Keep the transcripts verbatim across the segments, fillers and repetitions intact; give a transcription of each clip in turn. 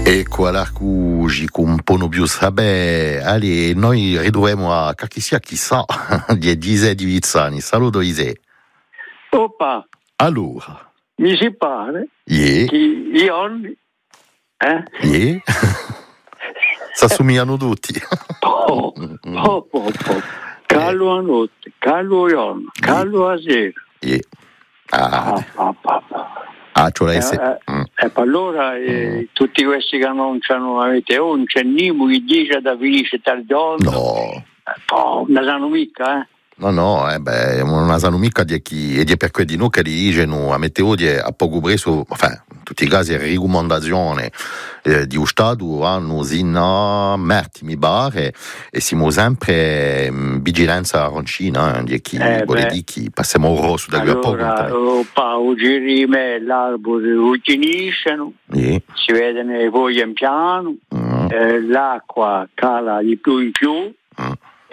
Ecco alla cugi con un po' più sabè. Allora, noi ritroviamo a Cacchisia chissà di Ise di Vizzani. Saluto Ise. Oppa, Allora. mi si pare Yeah. che io eh? Yeah. Si assomigliano tutti. Po, po, po, po. Callo a notte, callo a giorno, callo a sera. Yeah. Ah, Ah, ah, ah, ah. ah, cioè Eh, se... eh, mm. E allora eh, Mm. tutti questi che non c'hanno la meteo, non c'è nimo che dice da finisce tal giorno. No. Eh, po, non sanno mica, eh. No, no, eh beh, non sanno mica di chi, e di perché di noi che dicono a meteo di a poco preso, enfin, in tutti i casi è raccomandazione eh, di uno Stato hanno sino merti mi pare e siamo sempre in vigilanza arancina, eh, di chi Eh, vuole beh. dire che passiamo il rosso da qui a poco. Allora, oh, pa, oggi rime l'arbore utiliscono, Yeah. si vedono le foglie in piano, Mm. eh, l'acqua cala di più in più, Mm.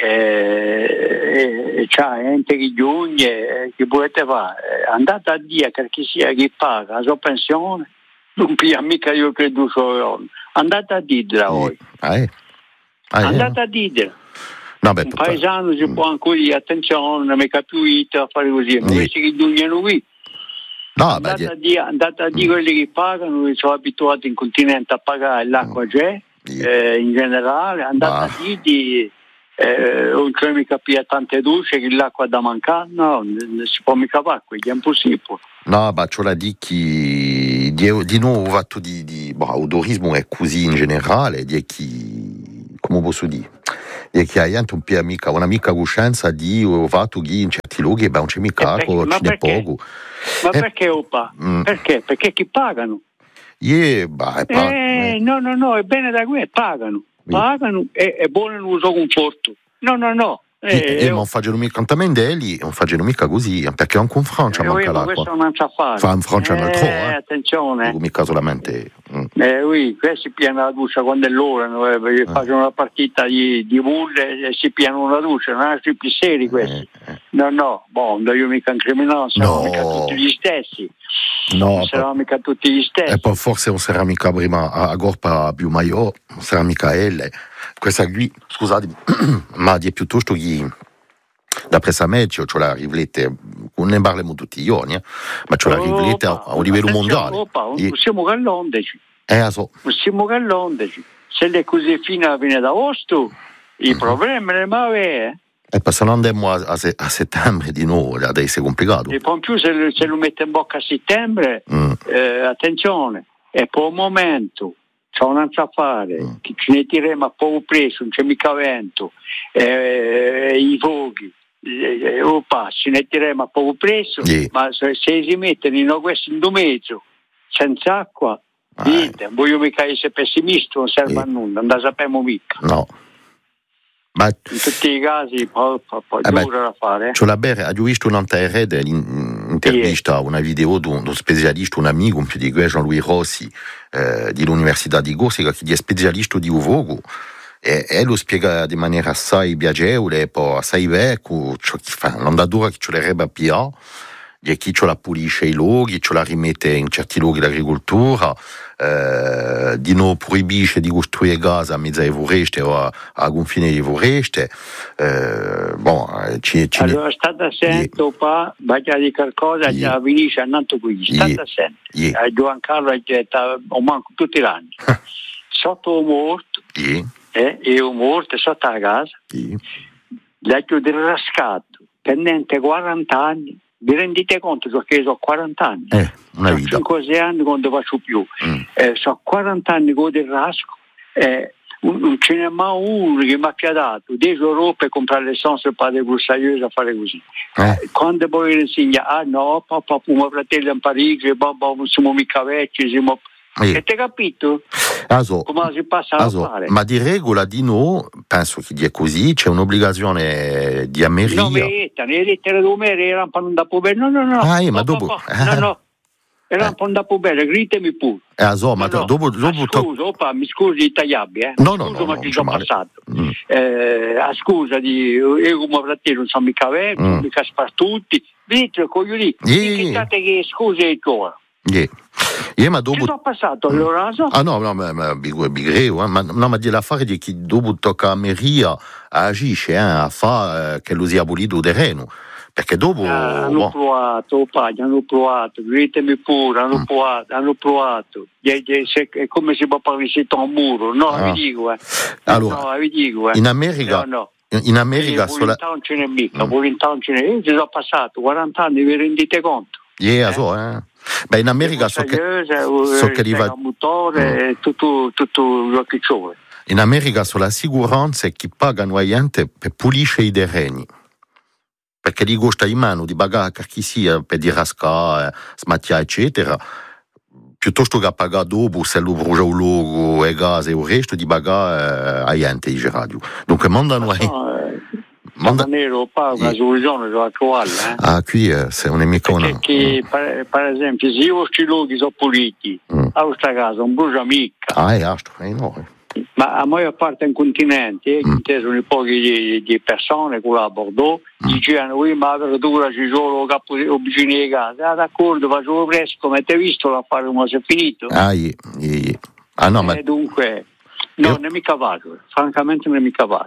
e, e c'è gente che giunge, eh, che volete fare? Eh, andate a dire che chi sia che paga la sua pensione, non piglia mica io credo solo, andate a dire voi, Ah, eh. Ah, eh. andate a dire. No, beh, Un tutta- paesano si Mm. può anche dire attenzione, non mi capito a fare così, ma Sì. questi che giungono qui. No, beh, Andate di- a dire, andate a dire Mm. quelli che pagano, che sono abituati in continente a pagare, l'acqua c'è, Sì. eh, in generale, andate Ma- a dire di, eh, non c'è mica più tante duce che l'acqua da mancare, no, non si può mica fare, quindi è impossibile. No, ma c'ho la di chi di, di nuovo fatto di, di boh, odorismo è così in generale, di chi come posso dire? Di chi ha anche un po' amica, un'amica coscienza di ho fatto che in certi luoghi beh, non c'è mica Eh, perché- acqua, ma ce n'è perché? poco. Ma Eh, perché, Oppa? mm. Perché? Perché chi pagano? Yeah, bah, è pa- Eh, eh. no, no, no, è bene da qui, pagano, Sì. pagano e è buono il uso conforto. No, no, no. E, Eh, e non facciano mica cantamelli, non facciano mica così, perché anche in Francia eh, manca ma questo l'acqua. non sa fare. Fa in Francia un altro, eh. Attenzione. Dico mica solamente. Mm. Eh, oui, questi piano la doccia quando è l'ora, no? eh, perché Eh. fanno una partita di, di bulle e si piano la doccia, non sono più seri questi. Eh, eh. No, no, boh, non io mica incriminare, siamo No. mica tutti gli stessi. No, non siamo mica tutti gli stessi. e poi forse non sarà mica prima a, a Gorpa più Maio, non sarà mica L. Questa qui, scusatemi, ma di piuttosto che da presa meglio, cioè la riflette, non ne parliamo tutti i giorni, eh, ma cioè la riflette a, a un livello mondiale. Opa, non E- possiamo che l'ondeci, Eh, so. possiamo che l'ondeci. Se le così fino alla fine d'agosto, i problemi le mave, E poi se non andiamo a, a, se- a settembre di nuovo, deve essere complicato. e poi in più se, lo- se lo mette in bocca a settembre, Mm. eh, attenzione, è per un momento, c'è un altro affare, Mm. che ce ne tireremo a poco preso, non c'è mica vento, eh, i fuochi, eh, opa, ce ne tireremo a poco preso, Sì. ma se, se si mettono in questo in due mezzo, senza acqua, Ah, niente, non voglio mica essere pessimista, non serve Sì. a nulla, non la sappiamo mica. No. Ma In tutti i casi, poi, poi, poi Eh beh, dura da fare. Eh? c'ho la bere, ho visto un'intervista, una video di uno specialista, un amico, un più di questo, Jean-Louis Rossi, eh, dell'Università di Corsica, che è specialista di uvogo, e, e lo spiega in maniera assai piacevole, poi assai vecchio, ciò che fa, l'andatura che ce l'avrebbe a più, di chi ce la pulisce i luoghi, ce la rimette in certi luoghi l'agricoltura, eh, di non proibisce di costruire gas a mezzo ai foreste o a, a confine di foreste, eh, bon, ci, ci Allora state attento, pa, vai a dire qualcosa, Sì. già finisce andando qui, state Sì. attento. Sì. A Giancarlo è o manco tutti gli anni. Sotto un morto, Sì, eh, e un morto sotto la casa, sì, leggo del rascatto, pendente quaranta anni, vi rendete conto che sono quaranta anni? eh, una sono vita. cinque sei anni quando faccio più, Mm. eh, sono quaranta anni con del rasco, eh, non ce n'è mai uno che mi ha dato dieci euro per comprare l'essence per le bursaiose a fare così. Eh. Quando poi insegna, ah no, papà, mio fratello è in Parigi, papà, non siamo mica vecchi, siamo... Sì. E te capito? Also, Come si passa a also, fare? ma di regola di no, penso che è così, c'è un'obbligazione di ameria. No, metta, le lettere d'Omero erano per non da pubere, no, no, no. Ah, eh, ma No, dopo- papà, no, no. Erano per non da pubere, gritemi pure. Eh, also, ma No, no. dopo, Ah, dopo to- scusa, opa, mi scusi i tagliabbi, eh? No, no, Scusa, no, ma no, ci c'è sono male. passato. Mm. Eh, a scusa di io come fratello non sono mica vecchio, Mm. non mica spartuti. Vedete, coglioni, Sì. che che scusa è tua. Yeah. Io ma dopo... Ci sono passato allora? Ah no, no, ma, ma bigreo, eh, ma, no, ma di l'affare di chi dopo tocca a Meria agisce, eh, a fare eh, che lo sia abolito il terreno, perché dopo... Ah, hanno boh. provato, padre, hanno provato, ditemi pure, hanno Mm. provato, hanno provato. È come si può fare un muro, no, Ah. vi dico, eh. Allora, no, vi dico, eh. in America... No, no. In America... Sì, sola... non ce n'è mica, Mm. non ce n'è. Io ci sono passato quaranta anni, vi rendete conto? Yeah, Eh? so, eh. Beh, in America so che... so so che arriva... il motore, mm. tutto, tutto lo che c'è. In America sulla sicurezza è chi paga nuovamente per pulisce i terreni. Perché gli costa in mano di pagare chi sia per di rascare, smattiare, eccetera, piuttosto che pagare dopo se lo brucia il logo e gas e il resto di pagare a niente di radio. Dunque mandano a... Manda... Nero, pa, una soluzione da trovare. Eh? Ah, qui eh, se non è mica una... Perché, per, per esempio, se io questi luoghi sono puliti, mm. a questa casa non brucia mica. Ah, è astro, è no. Ma a maggior parte in continente, mm. ci sono poche di, di persone con la Bordeaux, mm. dicevano, io ma la verdura ci sono capo vicino alle case. Ah, d'accordo, faccio presto, come ti hai visto l'affare come si è finito? Ah, yeah, yeah. ah no, eh, ma... dunque... No, io... non è mica vado, francamente non è mica vado.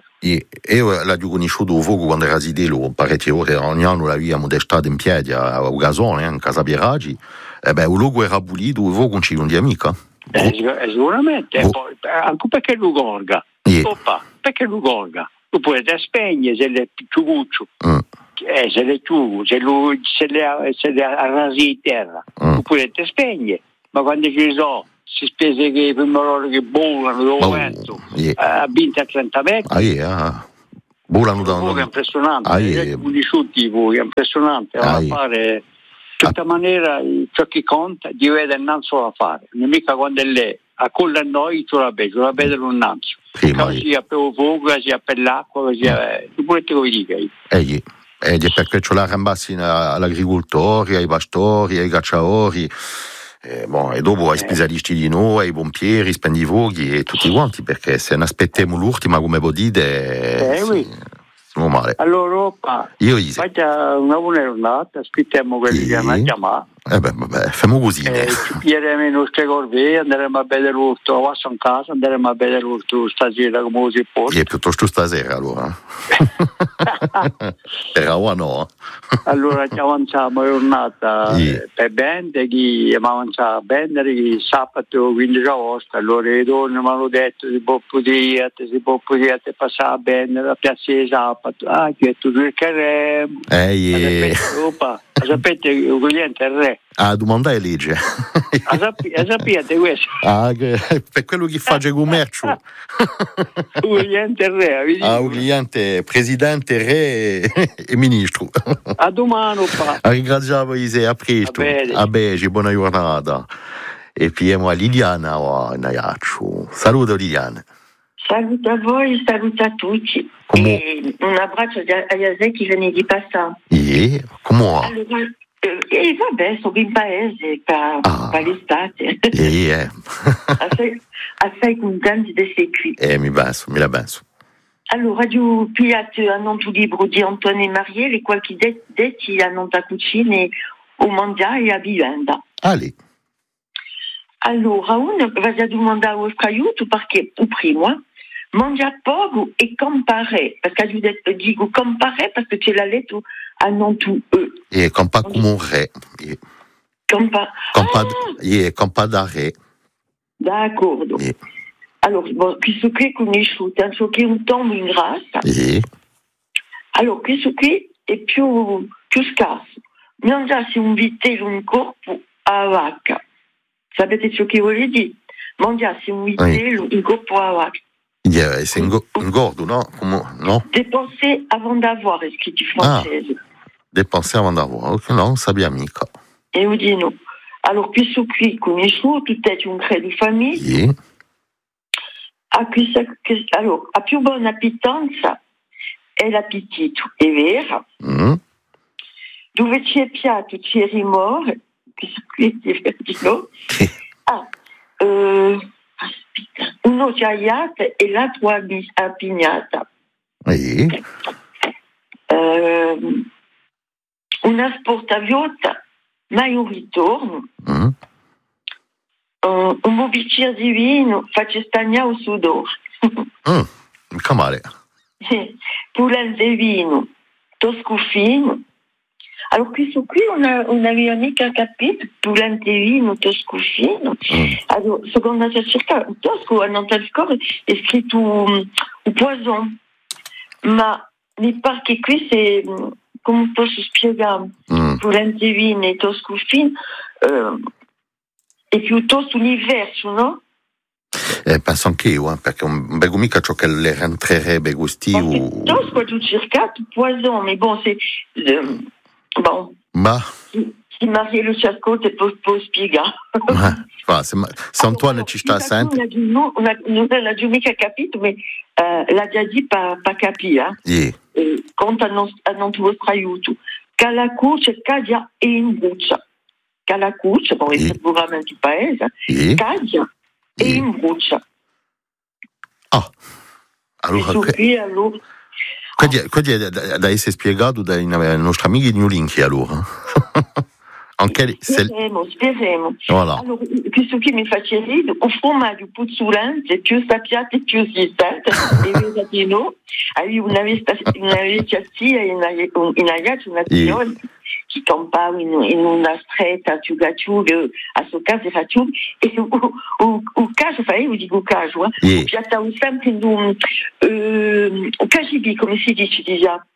Io l'ho conosciuto fuoco quando era zidelo, parecchie ore, ogni anno l'abbiamo d'estate in piedi a Gasone, in Casa Pieragi, e beh, il luogo era pulito, il fuoco non ci di amica. Eh, sicuramente, oh. Poi, anche perché lo gorga, yeah. Oppa, perché lo gorga? Tu puoi te spegne se le ciuguccio, mm. eh, se le ciugu, se, lo, se le, se le arrasi in terra, mm. tu puoi te spegne, ma quando ci sono si spese che i primorori che volano dove oh, vento yeah. a venti a trenta metri ah, yeah. volano da un... è impressionante ah, yeah. un disciutivo è impressionante ah, a fare in tutta ah. maniera ciò che conta di vedere innanzi a fare non mica quando è lei a colla a noi tu la vedi tu la vedi innanzi sia per il fuoco sia per l'acqua sia mm. tu puoi te lo dire eh, yeah. eh, perché c'è la rambassi all'agricoltori ai pastori ai cacciatori. Eh, bon, e dopo ai specialisti di noi, ai pompieri, spendivoghi e tutti quanti, perché se ne aspettiamo l'ultima, come voi dite, eh, sì, oui. siamo male. Allora, opa, io io faccia una buona giornata, aspettiamo quelli che hanno chiamato. Eh beh, vabbè, facciamo così. Eh, ci pieremo i nostri corvei, andremo a vedere l'urto, a in casa, andremo a vedere l'urto stasera come si può. E piuttosto stasera allora. Era o no? Allora ci avanziamo giornata yeah. per bene, chi avanza a bene, chi sabato quindici agosto, allora i donne mi hanno detto si può poter, si può poter passare bene la piazza di sabato, ah che tu cercheremo. Eh, yeah. Opa, sapete il cliente è il re. Ah, domanda è legge. Sapete questo? Ah, per quello che fa il commercio. Il cliente è il re. Ah, il cliente presidente, re e ministro. A domani, pa. Ringraziamo Ise, a presto. A bene, buona giornata. E piemo a Liliana o a Naiaccio. Saluto Liliana. Saluto a voi, saluto a tutti. Come... E un abbraccio a Iase che viene di passare. E come va? Allora, e vabbè, sono in paese per, ah. per l'estate. E eh. assai, assai contenti di essere qui. Eh, mi penso, mi la penso. Allora, io pigliate a non tu libro di Antonio Marie, le qualche detti a non ta cucina o mangiare a vivenda. Ali. Allora, uno va a domandare al vostro aiuto perché, o prima, mangia poco e compare, perché io dico compare perché ce l'ha letto a non tu e. E compa come un re. Compa. Compa, ah. yeah, compa da re. D'accordo. Yeah. Allora, bon, questo qui è conosciuto, penso che è un tombo in grassa. Yeah. Allora, questo qui è più, più scarso. Mangiarsi un vitello in corpo a vacca. Sapete ciò che vuole dire? Mangiarsi un vitello oui. in corpo a vacca. Yeah, c'est ingordo, no? Come, no? Dépenser avant d'avoir, è scritto in francese. Ah, dépenser avant d'avoir, ok, no, non sappia mica. E io dico no. Allora, questo qui conosciuto, è un credo di famiglia. Yeah. A, questa, allora, a più buona appitanza è l'appetito, è vero? Mm. Dove c'è piatto c'è rimore, questo qui è vero? Ah, eh, aspetta, uno giaiata e l'altro a pignata. Yeah. Eh, una sportaviota, mai un ritorno. Mm. un, un buon bicchiere di vino, faccio stagnare il sudore. Mm, che male. Pulente di vino, toscufino. Allora, questo qui non, non aveva mica capito, pulente di vino, toscufino. Mm. Allora, secondo la cercare, tosco, a non scorre, è scritto un, un poison. Ma mi pare che qui c'est, come posso spiegare, mm. pulente di vino e toscufino, eh, è piuttosto universo, no? Eh, penso anch'io, eh, perché un bel mica ciò che le rentrerebbe gusti o... Tosco, qua tu cercato poison, mais bon, c'est... Euh, bon. Ma... Si Marie lo cercote può, può spiegare. Ma, se, se Antoine allora, ci sta sempre... Non, non l'ha già mica capito, ma uh, l'ha già detto per pa capire. Yeah. Eh, conta non, non tuo aiuto. Che la cuccia cadia e in buccia. Che la cuccia, poi yeah. Sicuramente il paese, yeah. Cadia e yeah. In buccia. Ah, allora... E qui, allora... Quindi è da essere spiegato dai nostri amici di New Link, allora. Anche speriamo, speriamo. Voilà. Allora, questo che mi face ridere, un formaggio puzzolante, più sappiate, più sistante, e vedete no, avevo una vecchia in ragazza, una signora, che campava in, in una stretta, ciuga-ciuga, a suo caso era ciuga, e o, o, o caso, io dico caso, eh, yeah. Piattavo sempre in un, uh, un K G B, come si dice già?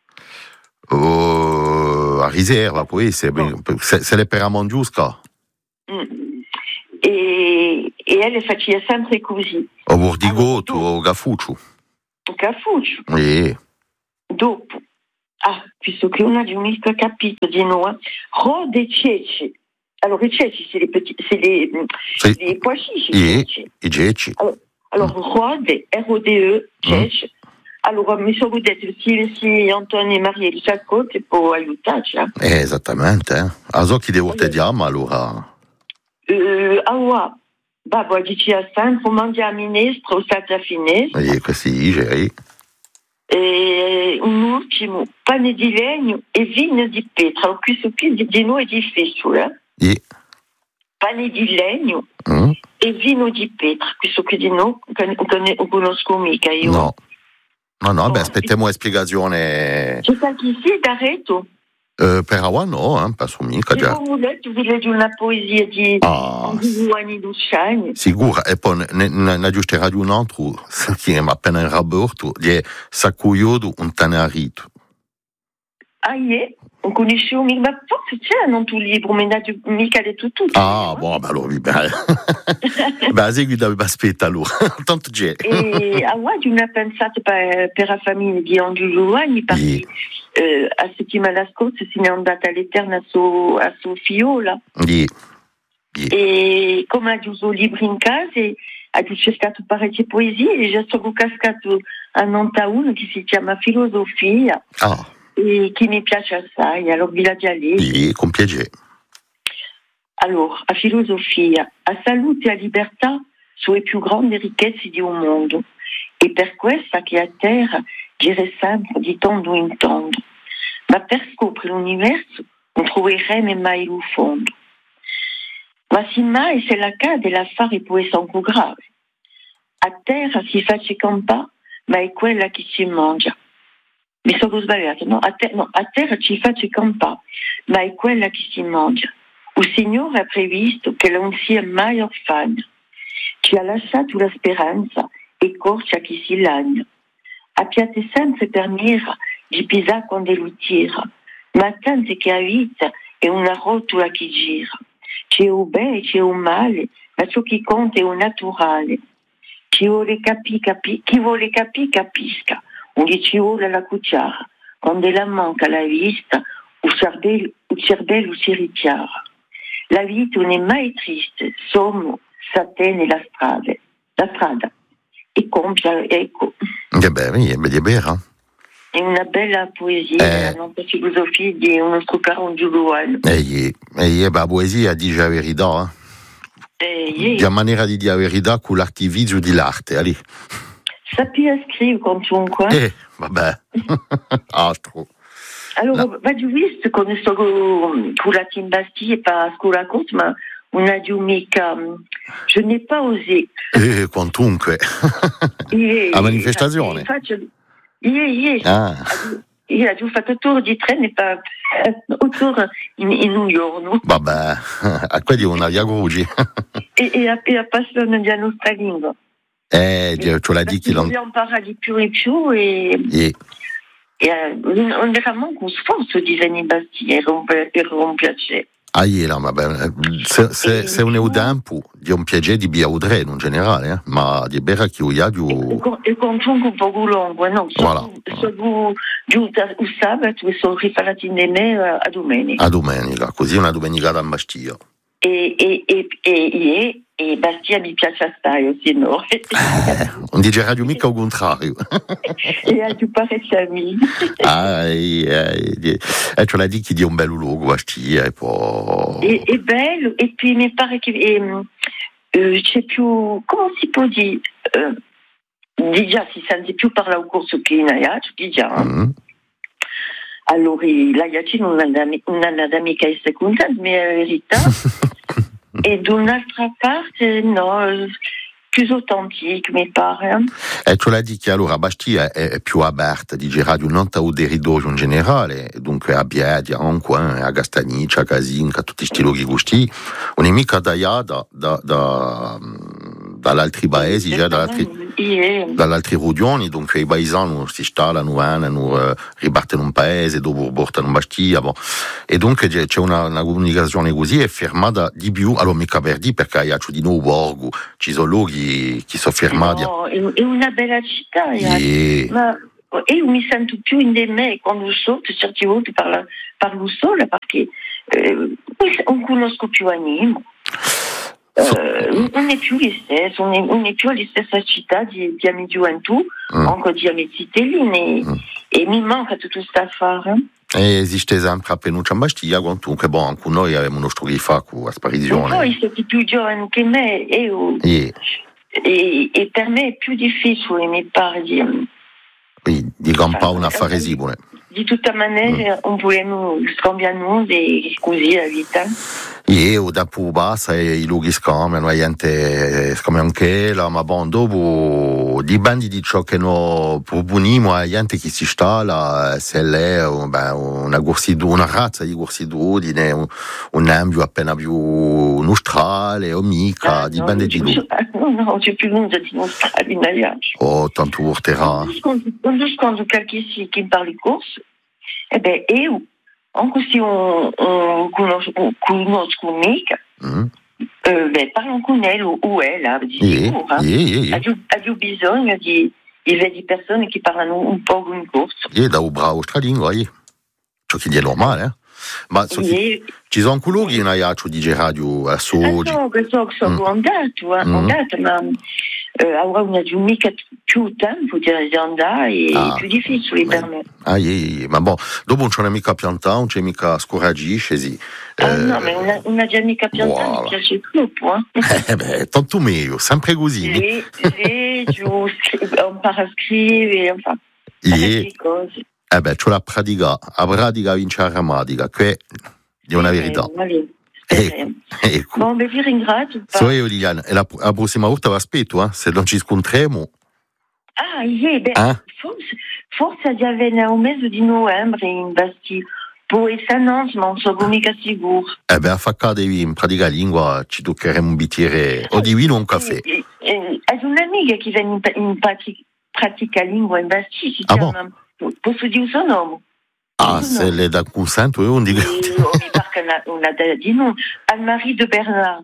Oh, a riserva, poi, se, no. se, se le per a Mongiusca. Mm. E, e elle faceva sempre così. O Bordigotto, allora, o Gafuccio. Gafuccio. Yeah. Dopo. Ah, visto che non abbiamo mica capito di noi, rode e ceci. Allora, i ceci, c'est les petits, c'est les, c'est les pois chiches. Yeah. I ceci. Alors, alors mm. rode, R O D E, ceci. Mm. Allora, mi sono detto, se, se Antonio e Maria li ascoltano, può aiutarci. Eh? Eh, esattamente. Eh. A so chi devo te diamo, allora? Uh, allora, babbo, dici a sempre, mangia a minestra o salsa finestra. E così, c'è. E un ultimo, pane di legno e vino di pietra. Allora, questo qui di noi è difficile. Eh? Yeah. Pane di legno mm. e vino di pietra. Questo qui di noi non conosco mica io. No. No, no, oh, beh, aspettiamo una spiegazione. C'è qualche sì, d'arreto? Uh, per ora no, eh, penso mica già. Se volete, vi leggo una poesia di ah, Giovanni Luciani. Sicuro, e poi ne giusto radio un altro, che è appena in rapporto, di Saccuiodo un Tanarito. Ah, yeah. Non conoscevo mica, ma forse c'è non tu libro, ma non ho mica detto tutto. Ah, buon, allora, beh, beh, segui da aspetta allora, tanto c'è. E a oggi una pensata per, per la famiglia di Angelo Giovanni, perché yeah. eh, a settimana scorsa se n'è andata all'Eterna a suo, a suo figliola. Yeah. Yeah. E come ha usato libri in casa, ha cercato parecchie poesie e già sono cascato a nanta uno che si chiama Filosofia. Ah. E che mi piace assai, allora vi la già lì. Sì, con piacere. Allora, a filosofia, a salute e a libertà sono le più grandi ricchezze di un mondo e per questa che a terra gira sempre di tondo in tondo. Ma per scoprire l'universo non troveremo mai il fondo. Ma se mai se la cade l'affare può essere ancora grave. A terra si fa campare, ma è quella che si mangia. Mi sono sbagliato, no? A, ter- no, a terra ci faccia campare, ma è quella che si mangia. Il Signore ha previsto che non sia mai orfana. Ci ha lasciato la speranza e corce a chi si lagna. Abbiate sempre per mira di pisare quando lui tira, ma tanto che a vita è una rotola che gira. C'è un bene e c'è un male, ma ciò che conta è un naturale. Chi vuole capire, capi- chi vuole capire capisca. Un ci vuole la cucciara, quando la manca la vista, il cervello, il cervello si richiara. La vita non è mai triste, sommo, satene la strada, la strada. E compia, ecco. Che bello, è vero. È una bella poesia, eh. la nostra filosofia di un nostro caro Giuliano. E eh, la poesia dice la verità, eh? Eh, di maniera di dire la verità con l'artificio di l'arte, allì. Sappia scrivere comunque. Eh, vabbè, altro. Allora, no. Va giù visto con sto con la Timbastia e per scuola corta, ma una giumica, je n'ai pas osé. Eh, quantunque. Yeah, a manifestazione? Faccio, yeah, yeah. Ah. Io ho fatto il tour di treno e pa, autour in, in un giorno. Vabbè, a quelli una via Grugi. e, e, a, e a passare la nostra lingua. Eh, ce l'ha dit qu'il en... Vogliamo parlare di più e più e... Yeah. E on era manco sforzo di venire in Bastia, era un, era un piacere. Ah, yeah, ma beh, se, se, se un eudempo di un piacere di biaudre in generale, eh? Ma di bere chi uia di... E con un po' lungo, no? Voilà. Sono giunta il sabato e sono riparati in me a domenica. A domenica, così una domenica da Bastia. E, e, e, e, e Bastia mi piace assai, se no. Eh, non dice mica al contrario. E a più parecchi amici. Ah, e, e, e ce l'ha dit che di un bel luogo Bastia e poi... È bello, e poi mi pare che eh, eh, c'è più, come si può dire, eh, di già si sente più parlare al corso che in Aiaci, di già. Mm. Allora, l'Aiaci non è mica essere contenta, ma è la verità. E d'un'altra parte, no, più authentique, mi pare. E ce l'ha dit che allora Bastia è più aperta di Radio Nanta o Deridoglio in generale, dunque a Biedi, a Anquin, a Gastagniccia, a Casinca, tutti questi luoghi gusti, non è mica da da da da dall'altri paesi, già dall'altri dall'altri regioni, dunque i paesani non si installano, vanno, ripartono un paese, dopo portano in Bastia, bon. E dunque c'è una, una comunicazione così, è fermata di più, allora mica per dire, perché io di nuovo borgo, ci sono luoghi che sono fermati. No, è una bella città, yeah. Ma io mi sento più in me quando so, certe volte parlo, parlo sola, perché eh, non conosco più animo. Uh, non è più gli stessi, non è, non è più la stessa città di, di amici gioventù, mm. anche di amici telini, mm. e mi manca tutto questo affare. E esiste sempre a Penuccia in Bastia, comunque, bon, anche noi abbiamo uno studio di fa con la sparizione. Voi siete più giovani che me, e, io, yeah. e, e per me è più difficile, mi pare, di... Oui, di campare un affare esibile. Di tutta maniera, mm. non vogliamo scambiare e così la vita. Io dopo basta i luoghi scambiano, la gente scambia anche là, ma bon, dopo dipende di ciò che noi proponiamo a gente che si installa, se l'è beh, una, una razza di gorsidudine, un, un ambio appena più nostrale o mica, ah, dipende no, di lui. No, no, c'è più nulla di nostrale in Aiaci. Oh, tanto porterà. Quando scontro qualche sì che parli corso, e beh, io anche se on, on conosco, conosco mica, mm. eh, beh, parlo con lei o ella, di yeah, sicuro. Yeah, yeah, yeah. Ha bisogno di, di, di persone che parlano un po' in corso. Yeah, da un bravo stralingua, yeah. Ciò che è normale, eh? Ma so yeah. Ci sono colori in Aiaci di radio a Sogi? So che so che sono andato, andato, ma eh, avrà una giornata più tempo di andare e ah, più difficile ma, per me. Ah, yeah, yeah. Ma bon, dopo non c'è mica piantare, non c'è mica scoragisce, sì. Ah, eh, no, ma una, una giornata piantare voilà. Mi piace troppo, eh? Eh beh, tanto meglio, sempre così. Sì, sì, giusto, un po' a scrivere, enfin, yeah. Cose. Eh beh, c'è la pratica, la pratica vince la grammatica, che è una verità. Eh, ecco. Bon, vi ringrazio. So io, Liliana, e la, la prossima volta vi aspetto, eh? Se non ci scontriamo. Ah, yeah, beh, eh? forse, forse di avere un mese di novembre in Bastia. Poi se non, non sono mica sicuro. Eh beh, a faccare in pratica lingua ci toccheremo un bicchiere o di vino o un caffè. Eh, eh, è un'amica che viene in, in pratica, pratica lingua in Bastia, si ah, chiama, bon? Posso dire il suo nome? Ah, se le da consento, io non dico. Mi pare che una di noi, Anne-Marie de Bernard.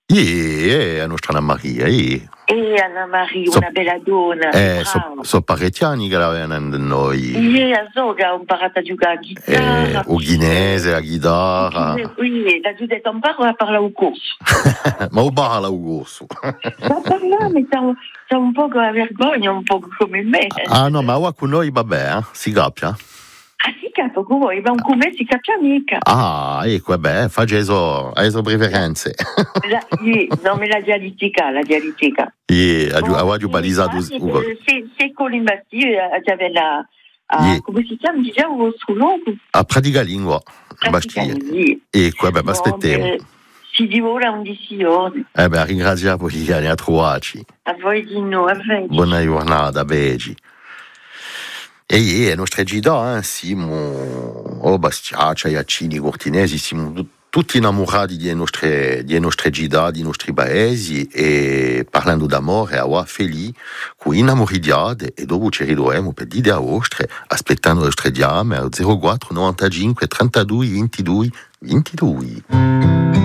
Yeah, la nostra Anna-Maria, yeah. E Anna-Maria, so, una bella donna. Eh, sono so parecchiani che l'avevano da noi. Yeah, so che ho imparato a giocare a chitarra. Eh, o ghinese, la chitarra. Oui, la giudetta un parla a parlare al corso. Ma o parla al corso. Ma parla, ma c'è un po' la vergogna, un po' come me. Ah no, ma ora con noi vabbè, eh? Si capisce? Ah, si capo con voi, ma un come si capisce mica. Ah, ecco, vabbè, fa geso, hai so preferenze. La, yeah, no, ma la dialettica, la dialettica. Yeah, ha già balizzato. Se con l'Imbastia, c'aveva la, yeah. Come si chiama, diciamo, sul logo? A pratica lingua, in Bastia. Ecco, vabbè, ma aspettiamo. si di ora un di signore. Eh beh, ringraziamo chi ne ha trovaci. A voi di noi, a voi. Buona giornata, Begi. E le nostre gita, eh, siamo, oh, Bastiaccia, Iacini, Cortinesi, siamo tutti innamorati delle nostre, delle nostre gita, dei nostri paesi, e parlando d'amore, a felici, con innamoridiate, e dopo ci ritroviamo per dire a vostre, aspettando le nostre diame al zero quattro novantacinque trentadue ventidue ventidue.